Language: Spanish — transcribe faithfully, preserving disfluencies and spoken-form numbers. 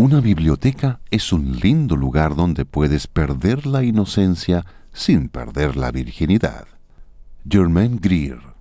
Una biblioteca es un lindo lugar donde puedes perder la inocencia sin perder la virginidad. Germaine Greer.